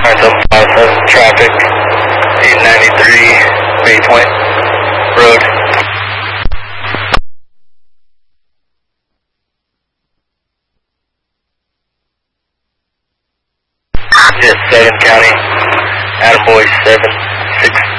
757 traffic, 893 Bay Point Road. Yes, 7 County, Attaboy 7, 6.